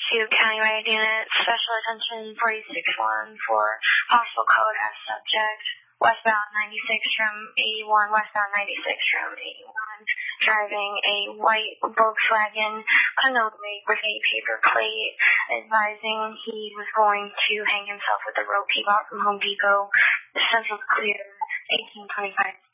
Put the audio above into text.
County Riot Unit, special attention 46-1 for possible code as subject, westbound 96 from 81, westbound 96 from 81, driving a white Volkswagen cannoli with a paper plate, advising he was going to hang himself with a rope he bought from Home Depot. The central's clear, 1825.